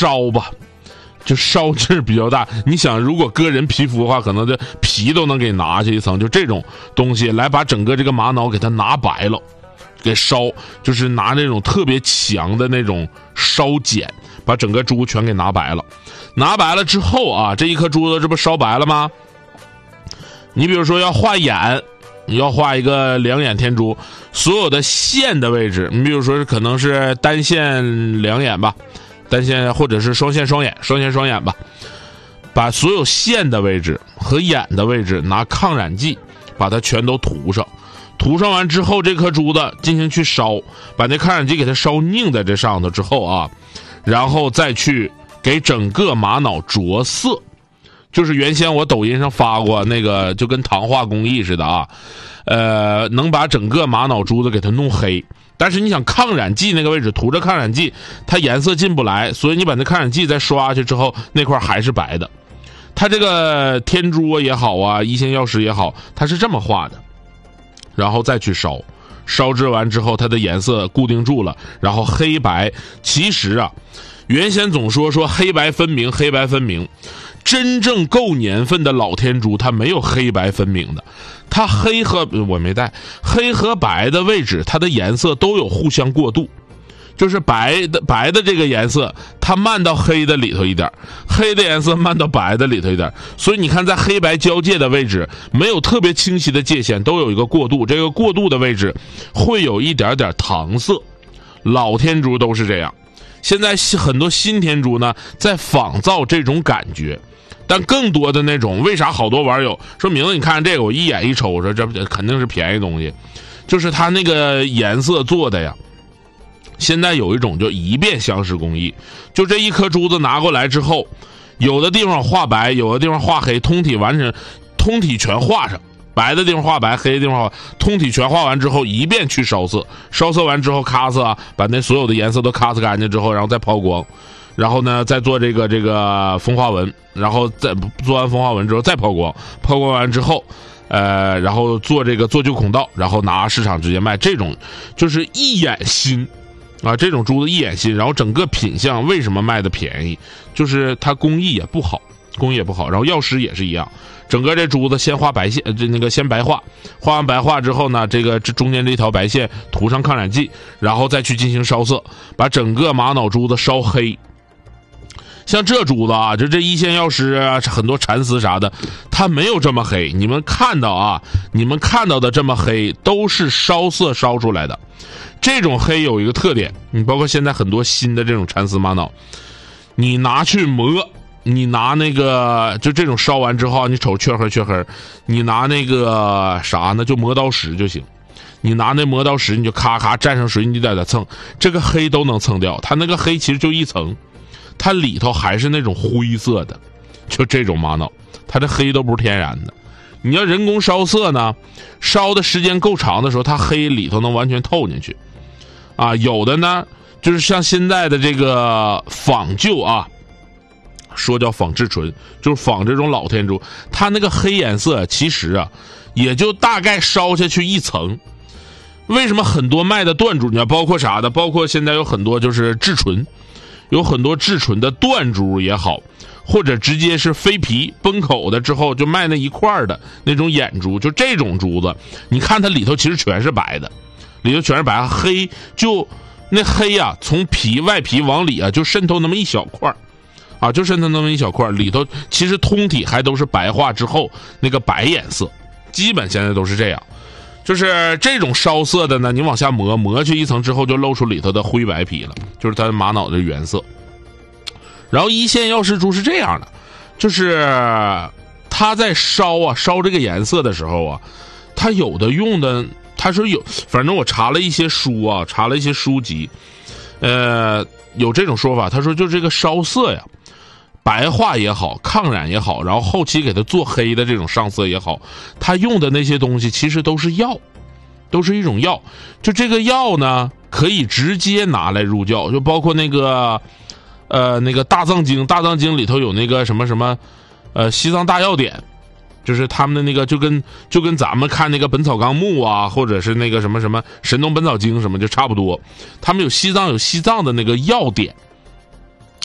烧吧，就烧劲比较大。你想，如果割人皮肤的话，可能这皮都能给拿下一层。就这种东西来把整个这个玛瑙给它拿白了，给烧，就是拿那种特别强的那种烧碱，把整个珠全给拿白了。拿白了之后啊，这一颗珠子这不烧白了吗？你比如说要画眼，你要画一个两眼天珠，所有的线的位置，你比如说可能是单线两眼吧，单线或者是双线双眼，双线双眼吧，把所有线的位置和眼的位置拿抗染剂把它全都涂上。涂上完之后，这颗珠子进行去烧，把那抗染剂给它烧凝在这上头之后啊，然后再去给整个玛瑙着色。就是原先我抖音上发过那个，就跟糖化工艺似的啊，能把整个玛瑙珠子给它弄黑。但是你想抗染剂那个位置涂着抗染剂，它颜色进不来，所以你把那抗染剂再刷下去之后，那块还是白的。它这个天珠也好啊，一线药师也好，它是这么画的，然后再去烧，烧制完之后它的颜色固定住了，然后黑白。其实啊，原先总说黑白分明，黑白分明。真正够年份的老天珠它没有黑白分明的，它黑和我没带黑和白的位置，它的颜色都有互相过渡，就是白的这个颜色它漫到黑的里头一点，黑的颜色漫到白的里头一点，所以你看在黑白交界的位置没有特别清晰的界限，都有一个过渡，这个过渡的位置会有一点点糖色。老天珠都是这样，现在很多新天珠呢在仿造这种感觉，但更多的那种，为啥好多网友说名字你看这个我一眼一瞅，我说这肯定是便宜东西，就是它那个颜色做的呀。现在有一种就一变相识工艺，就这一颗珠子拿过来之后，有的地方画白，有的地方画黑，通体全画上，白的地方画白，黑的地方画，通体全画完之后一遍去烧色，烧色完之后咔嚓啊，把那所有的颜色都咔嚓干净之后，然后再抛光，然后呢再做这个风花纹，然后再做完风花纹之后再抛光，抛光完之后然后做旧孔道，然后拿市场直接卖。这种就是一眼新啊，这种珠子一眼新，然后整个品相为什么卖的便宜，就是它工艺也不好，然后药师也是一样，整个这珠子先画白线，先白画，画完白画之后呢，这中间这条白线涂上抗染剂，然后再去进行烧色，把整个玛瑙珠子烧黑。像这珠子啊，就这一线药师啊，很多蚕丝啥的，它没有这么黑。你们看到的这么黑，都是烧色烧出来的。这种黑有一个特点，你包括现在很多新的这种蚕丝玛瑙，你拿去磨，你拿那个就这种烧完之后，你瞅缺黑，你拿那个啥呢，就磨刀石就行。你拿那磨刀石，你就咔咔蘸上水，你再蹭，这个黑都能蹭掉。它那个黑其实就一层。它里头还是那种灰色的，就这种玛瑙，它这黑都不是天然的。你要人工烧色呢，烧的时间够长的时候，它黑里头能完全透进去。啊，有的呢，就是像现在的这个仿旧啊，说叫仿制纯，就是仿这种老天珠，它那个黑颜色其实啊，也就大概烧下去一层。为什么很多卖的断珠，你要包括啥的，包括现在有很多就是制纯。有很多制纯的断珠也好，或者直接是飞皮崩口的之后就卖那一块的那种眼珠，就这种珠子，你看它里头其实全是白的，里头全是白，黑就那黑啊，从外皮往里啊就渗透那么一小块啊，就渗透那么一小块，里头其实通体还都是白化之后那个白颜色，基本现在都是这样。就是这种烧色的呢，你往下磨去一层之后，就露出里头的灰白皮了，就是它玛瑙的原色。然后一线药师珠是这样的，就是它在烧这个颜色的时候啊，它有的用的，它说有，反正我查了一些书啊，查了一些书籍，有这种说法，他说就这个烧色呀，白化也好，抗染也好，然后后期给它做黑的这种上色也好，它用的那些东西其实都是药，都是一种药。就这个药呢，可以直接拿来入教，就包括那个大藏经里头有那个什么西藏大药典，就是他们的那个就跟咱们看那个本草纲目啊，或者是那个什么神农本草经什么就差不多，他们有西藏的那个药典。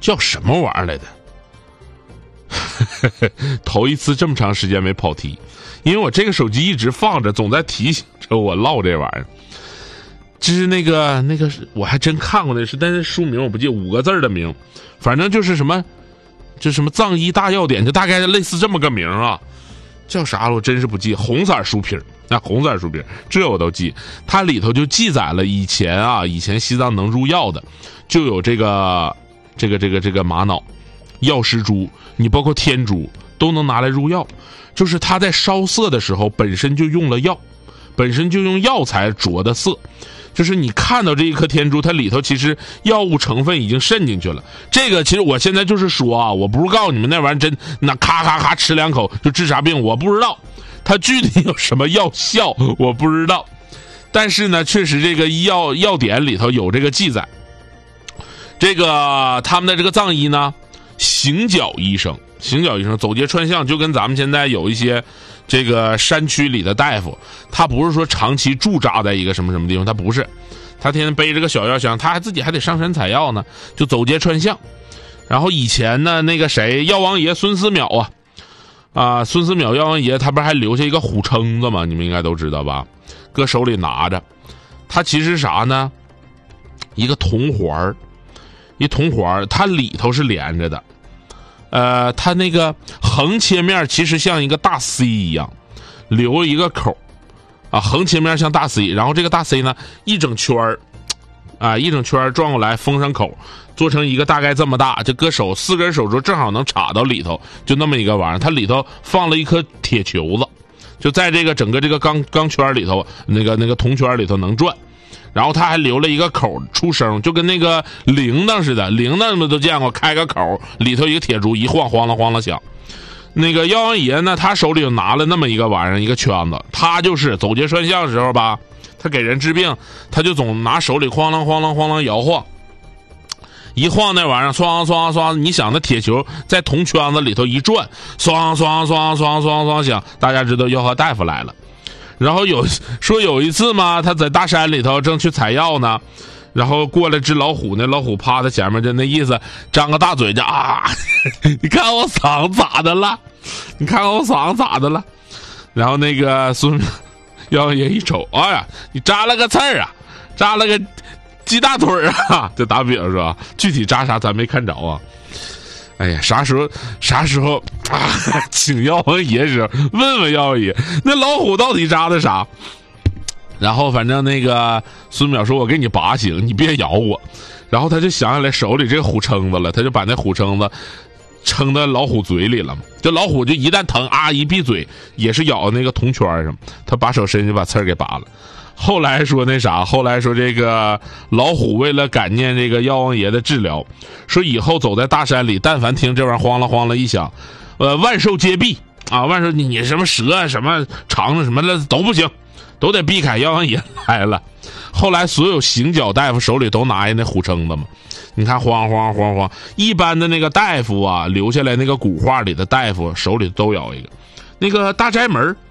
叫什么玩意儿来的？头一次这么长时间没跑题，因为我这个手机一直放着，总在提醒着我唠这玩意儿。就是那个我还真看过那是，但是书名我不记，5个字的名，反正就是什么，就什么藏医大药典，就大概类似这么个名啊，叫啥了我真是不记。红色书皮，那红色书皮这我都记。它里头就记载了以前西藏能入药的，就有这个玛瑙、药师珠，你包括天珠都能拿来入药。就是它在烧色的时候本身就用了药，本身就用药材着的色。就是你看到这一颗天珠，它里头其实药物成分已经渗进去了。这个其实我现在就是说啊，我不是告诉你们那玩意儿真那咔咔咔吃2口就治啥病，我不知道它具体有什么药效，我不知道。但是呢，确实这个药典里头有这个记载。这个他们的这个藏医呢，行脚医生走街串巷，就跟咱们现在有一些这个山区里的大夫，他不是说长期驻扎在一个什么地方，他不是，他天天背着个小药箱，他自己还得上山采药呢，就走街串巷。然后以前呢，那个谁药王爷孙思邈孙思邈药王爷他不是还留下一个虎蛏子吗？你们应该都知道吧，搁手里拿着，他其实啥呢，一个铜环，它里头是连着的。它那个横切面其实像一个大 C 一样，留一个口横切面像大 C， 然后这个大 C 呢一整圈转过来封上口，做成一个大概这么大，就搁手4根手指正好能插到里头，就那么一个玩意儿。它里头放了一颗铁球子，就在这个整个这个钢圈里头，那个铜圈里头能转。然后他还留了一个口出声，就跟那个铃铛似的，铃铛们都见过，开个口里头一个铁珠一晃，晃啷响。那个药王爷呢，他手里就拿了那么一个玩意儿，一个圈子，他就是走街串巷的时候吧，他给人治病，他就总拿手里晃啷摇晃，一晃那玩意儿唰唰唰，你想那铁球在铜圈子里头一转，唰唰唰唰唰唰响，大家知道药和大夫来了。然后有一次嘛，他在大山里头正去采药呢，然后过来只老虎，那老虎趴在前面，就那意思，张个大嘴就你看我嗓子咋的了？然后那个孙药王爷一瞅，哎呀，你扎了个刺儿啊，扎了个鸡大腿啊，就打比方说，具体扎啥咱没看着啊。哎呀，啥时候请药王爷时候问药王爷，那老虎到底扎的啥？然后反正那个孙淼说，我给你拔行，你别咬我。然后他就想起来手里这个虎蛏子了，他就把那虎蛏子撑到老虎嘴里了嘛。这老虎就一旦疼一闭嘴，也是咬那个铜圈上，他把手伸进去把刺儿给拔了。后来说这个老虎为了感念这个药王爷的治疗，说以后走在大山里，但凡听这玩意儿晃啷一响，万兽皆避万兽你什么蛇什么长什么的都不行，都得避开，药王爷来了。后来所有行脚大夫手里都拿着那虎蛏子嘛，你看晃，一般的那个大夫留下来那个古画里的大夫手里都有一个。那个大宅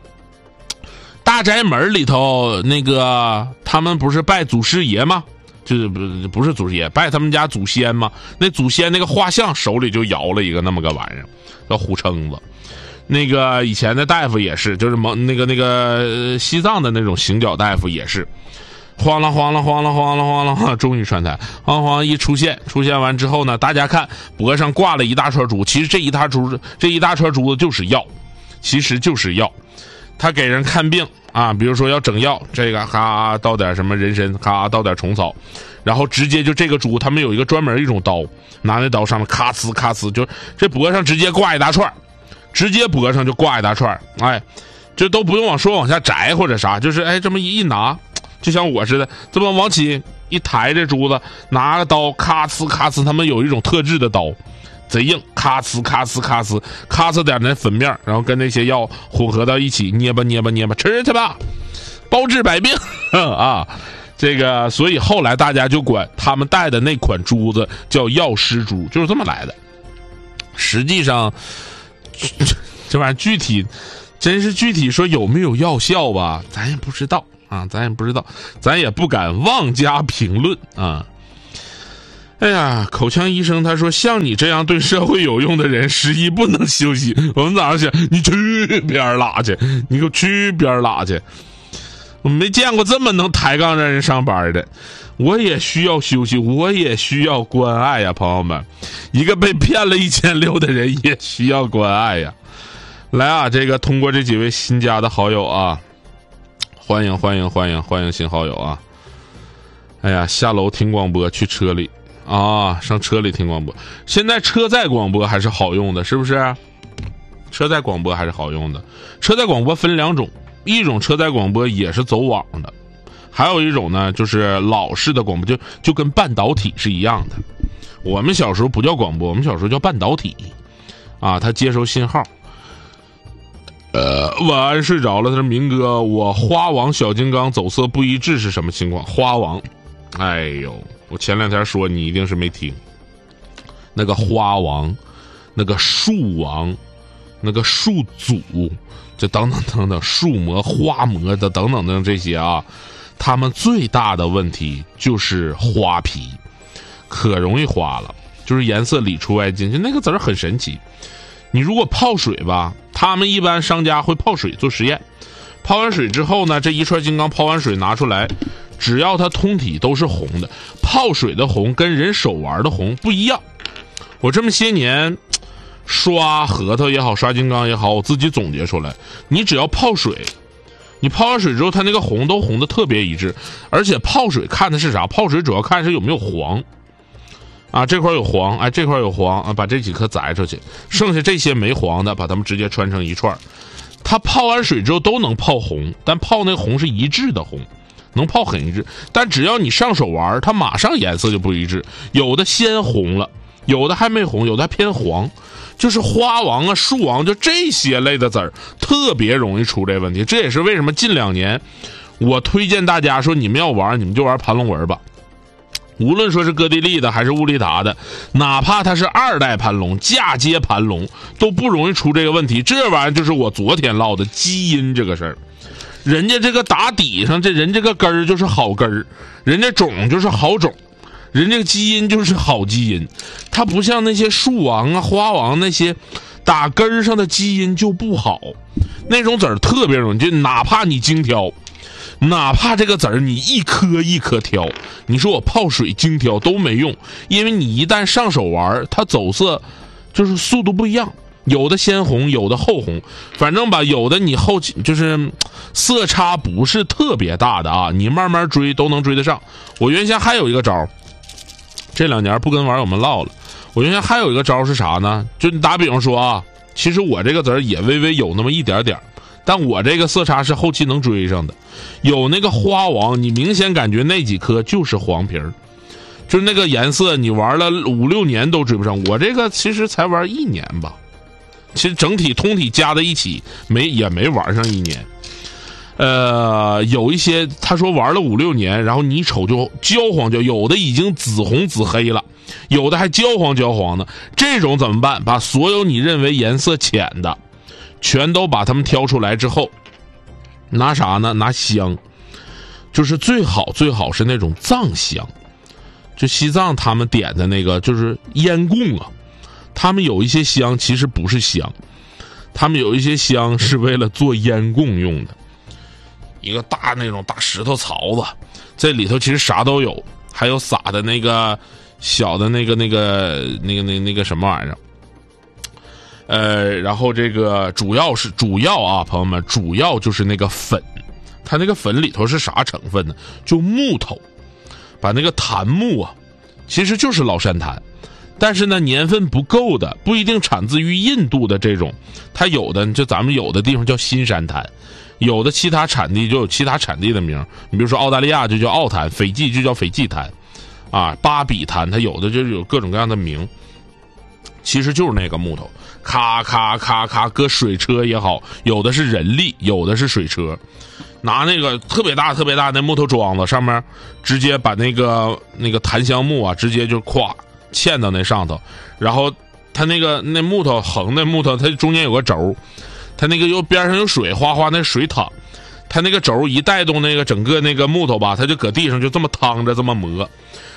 门里头，那个他们不是拜祖师爷吗？就是不是祖师爷，拜他们家祖先吗？那祖先那个画像手里就摇了一个那么个玩意儿，叫虎蛏子。那个以前的大夫也是，就是那个西藏的那种行脚大夫也是，晃啷，终于传台，晃一出现完之后呢，大家看脖上挂了一大串珠，其实这一大串珠子就是药，他给人看病比如说要整药，这个倒点什么人参，倒点虫草，然后直接就这个珠，他们有一个专门一种刀，拿那刀上面咔呲，就这脖上直接挂一大串，这都不用往下摘或者啥，就是这么一拿，就像我似的，这么往起一抬这珠子，拿个刀咔呲，他们有一种特制的刀。贼硬，咔呲点那粉面，然后跟那些药混合到一起，捏吧，吃去吧，包治百病这个，所以后来大家就管他们戴的那款珠子叫药师珠，就是这么来的。实际上，这玩意儿具体说有没有药效吧，咱也不知道，咱也不敢妄加评论哎呀，口腔医生他说，像你这样对社会有用的人11不能休息。我们早上想，你去边拉去，你给我去边拉去。我没见过这么能抬杠让人上班的。我也需要休息，我也需要关爱呀，朋友们。一个被骗了1600的人也需要关爱呀。来啊，这个通过这几位新加的好友啊，欢迎新好友啊。哎呀，下楼听广播，去车里啊，上车里听广播。现在车载广播还是好用的，是不是？车载广播还是好用的。车载广播分2种，一种车载广播也是走网的，还有一种呢就是老式的广播，就跟半导体是一样的。我们小时候不叫广播，我们小时候叫半导体啊，它接收信号。晚安睡着了，他说明哥，我花王小金刚走色不一致是什么情况？花王，哎呦，我前2天说你一定是没听。那个花王，那个树王，那个树祖，这等等树魔、花魔的等等这些啊，他们最大的问题就是花皮，可容易花了，就是颜色里出外进，就那个籽儿很神奇。你如果泡水吧，他们一般商家会泡水做实验，泡完水之后呢，这一串金刚泡完水拿出来，只要它通体都是红的，泡水的红跟人手玩的红不一样。我这么些年刷核桃也好，刷金刚也好，我自己总结出来，你只要泡水，你泡完水之后它那个红都红的特别一致。而且泡水看的是啥？泡水主要看是有没有黄啊，这块有黄，哎，这块有黄啊，把这几颗摘出去，剩下这些没黄的把它们直接穿成一串。它泡完水之后都能泡红，但泡那个红是一致的红，能泡很一致。但只要你上手玩，它马上颜色就不一致，有的先红了，有的还没红，有的还偏黄。就是花王啊、树王，就这些类的籽儿特别容易出这问题。这也是为什么近2年我推荐大家说，你们要玩你们就玩盘龙纹吧。无论说是哥地利的还是乌利达的，哪怕它是2代盘龙、嫁接盘龙，都不容易出这个问题。这玩意儿就是我昨天唠的基因这个事儿。人家这个打底上，人这个根儿就是好根儿，人家种就是好种，人这个基因就是好基因。它不像那些树王啊、花王那些打根儿上的基因就不好，那种籽儿特别容易，就哪怕你精挑，哪怕这个籽儿你一颗一颗挑，你说我泡水精挑都没用，因为你一旦上手玩，它走色就是速度不一样，有的先红，有的后红，反正吧，有的你后期就是色差不是特别大的啊，你慢慢追都能追得上。我原先还有一个招，这2年不跟网友们唠了。我原先还有一个招是啥呢？就你打比方说啊，其实我这个籽儿也微微有那么一点点，但我这个色差是后期能追上的。有那个花王，你明显感觉那几颗就是黄皮儿，就是那个颜色，你玩了5、6年都追不上。我这个其实才玩1年吧，其实整体通体加在一起也没玩上1年。有一些他说玩了5、6年，然后你一瞅就焦黄，有的已经紫红紫黑了，有的还焦黄的。这种怎么办？把所有你认为颜色浅的全都把它们挑出来之后，拿啥呢？拿香，就是最好是那种藏香，就西藏他们点的那个就是烟供啊，他们有一些香其实不是香，他们有一些香是为了做烟供用的。一个大那种大石头槽子，这里头其实啥都有，还有撒的那个小的那个什么玩意儿。然后这个主要啊，朋友们，主要就是那个粉，它那个粉里头是啥成分呢？就木头，把那个檀木啊，其实就是老山檀，但是呢年份不够的，不一定产自于印度的这种，它有的就咱们有的地方叫新山檀。有的其他产地就有其他产地的名，你比如说澳大利亚就叫澳檀，斐济就叫斐济檀，啊，巴比檀，它有的就有各种各样的名，其实就是那个木头，咔咔咔咔，搁水车也好，有的是人力，有的是水车，拿那个特别大那木头桩子上面，直接把那个檀香木啊，直接就咵嵌到那上头，然后它那木头横的木头，它中间有个轴。它那个又边上有水，哗哗那水淌，它那个轴一带动那个整个那个木头吧，它就搁地上就这么趟着这么磨，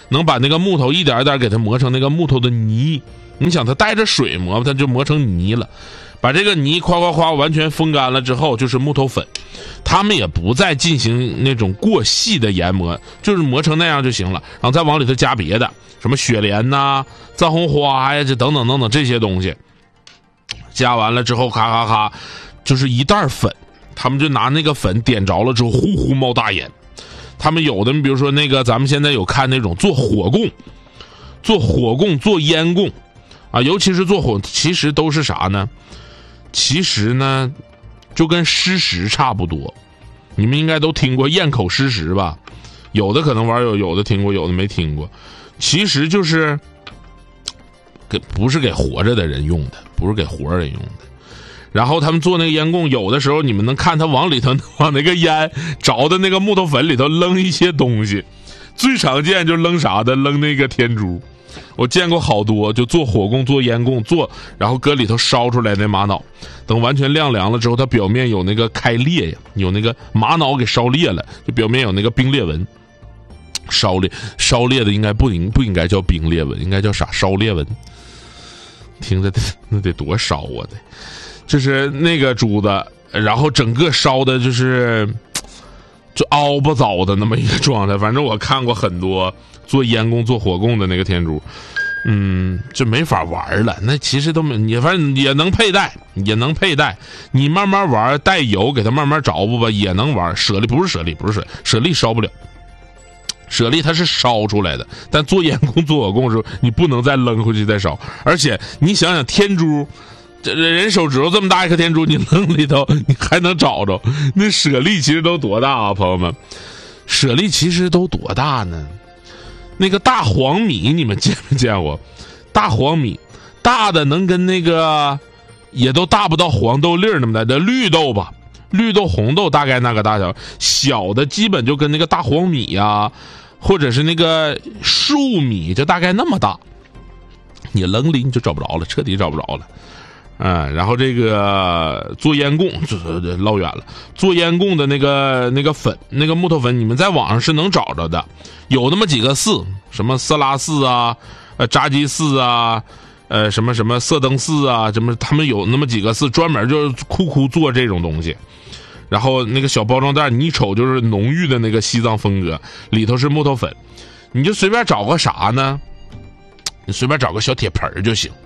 能把那个木头一点一点给它磨成那个木头的泥。你想它带着水磨，它就磨成泥了。把这个泥夸完全风干了之后，就是木头粉。他们也不再进行那种过细的研磨，就是磨成那样就行了，然后再往里头加别的，什么雪莲呐、藏红花呀，这等等这些东西。加完了之后，咔，就是一袋粉。他们就拿那个粉点着了之后，呼呼冒大烟。他们有的，你比如说那个，咱们现在有看那种做火供、做烟供啊，尤其是做火，其实都是啥呢？其实呢，就跟施食差不多。你们应该都听过咽口施食吧？有的可能玩有的听过，有的没听过。其实就是不是给活着的人用的，不是给活人用的。然后他们做那个烟供，有的时候你们能看他往里头往那个烟着的那个木头粉里头扔一些东西。最常见就扔啥的，扔那个天珠。我见过好多，就做火供、做烟供、然后搁里头烧出来那玛瑙，等完全晾凉了之后，它表面有那个开裂呀，有那个玛瑙给烧裂了，就表面有那个冰裂纹。烧裂的应该不应该叫冰裂纹，应该叫啥？烧裂纹。听着那得多烧啊！得，就是那个珠子，然后整个烧的就凹不糟的那么一个状态。反正我看过很多做烟供、做火供的那个天珠，就没法玩了。那其实都没，也反正也能佩戴，你慢慢玩，带油给它慢慢着不吧，也能玩。不是舍利烧不了。舍利它是烧出来的，但做烟供、做火供的时候，你不能再扔回去再烧。而且你想想，天珠，这人手指头这么大一颗天珠，你扔里头，你还能找着？那舍利其实都多大啊，朋友们？舍利其实都多大呢？那个大黄米，你们见没见过？大黄米，大的能跟那个也都大不到黄豆粒那么大的绿豆吧。绿豆、红豆大概那个大小，小的基本就跟那个大黄米呀，或者是那个树米，就大概那么大。你扔里你就找不着了，彻底找不着了。然后这个做烟供就捞远了。做烟供的那个粉，那个木头粉，你们在网上是能找着的，有那么几个寺，什么色拉寺啊、扎基寺啊。什么色灯寺啊，他们有那么几个寺专门就是库做这种东西，然后那个小包装袋，你一瞅就是浓郁的那个西藏风格，里头是木头粉，你就随便找个啥呢？你随便找个小铁盆就行，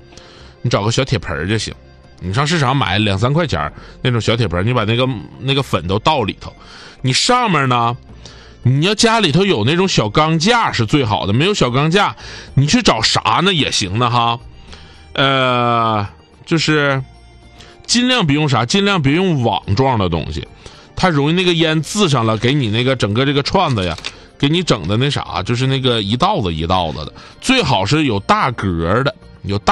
你上市场买2-3块钱那种小铁盆，你把那个粉都倒里头，你上面呢？你要家里头有那种小钢架是最好的，没有小钢架，你去找啥呢也行的哈。就是尽量别用网状的东西，它容易那个烟渍上了，给你那个整个这个串子呀，给你整的那啥，就是那个一道子的。最好是有大格的，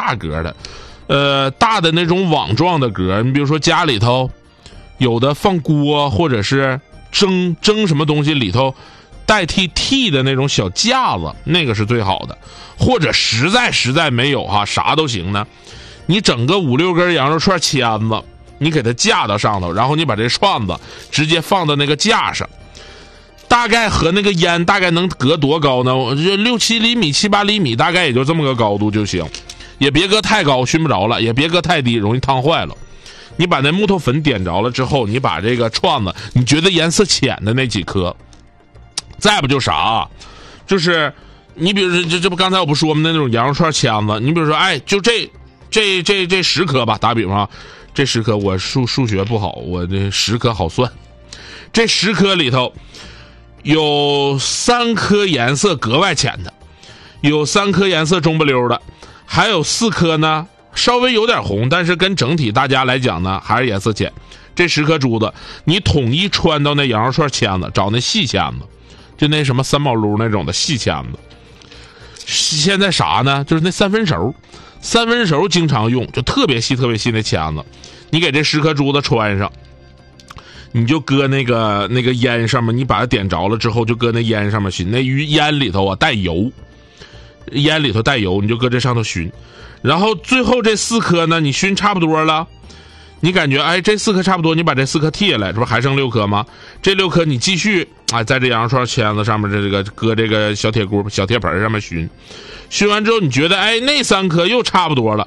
大的那种网状的格。你比如说家里头有的放锅或者是蒸什么东西里头代替屉的那种小架子，那个是最好的。或者实在没有哈，啥都行呢。你整个5-6根羊肉串签子，你给它架到上头，然后你把这串子直接放到那个架上，大概和那个烟大概能隔多高呢？我就6-7厘米、7-8厘米，大概也就这么个高度就行。也别搁太高，熏不着了；也别搁太低，容易烫坏了。你把那木头粉点着了之后，你把这个串子，你觉得颜色浅的那几颗，再不就啥，就是你比如说这不刚才我不说吗？那种羊肉串签子，你比如说，就这10颗吧，打比方，这10颗我数学不好，我这10颗好算。这10颗里头有3颗颜色格外浅的，有3颗颜色中不溜的，还有4颗呢稍微有点红，但是跟整体大家来讲呢还是颜色浅。这10颗珠子你统一穿到那羊肉串签子，找那细签子，就那什么3宝撸那种的细签子。现在啥呢？就是那3分熟经常用，就特别细那签子，你给这10颗珠子穿上，你就搁那个烟上面，你把它点着了之后，就搁那烟上面熏。那烟里头啊带油，你就搁这上头熏。然后最后这4颗呢，你熏差不多了， 你感觉哎这4颗差不多，你把这4颗剔下来，这不还剩6颗吗？这6颗你继续在这羊肉串签子上面这个搁这个小铁锅小铁盆上面熏完之后，你觉得哎那3颗又差不多了，